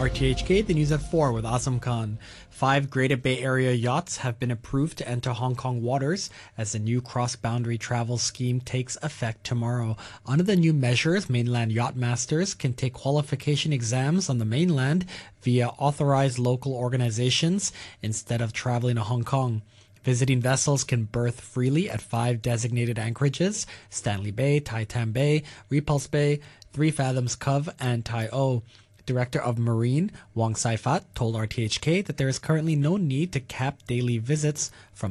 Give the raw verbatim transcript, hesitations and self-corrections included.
R T H K, the news at four with Azam Khan. Five Greater Bay Area yachts have been approved to enter Hong Kong waters as the new cross-boundary travel scheme takes effect tomorrow. Under the new measures, mainland yacht masters can take qualification exams on the mainland via authorized local organizations instead of traveling to Hong Kong. Visiting vessels can berth freely at five designated anchorages: Stanley Bay, Tai Tam Bay, Repulse Bay, Three Fathoms Cove, and Tai O. Director of Marine, Wong Sai Fat, told R T H K that there is currently no need to cap daily visits from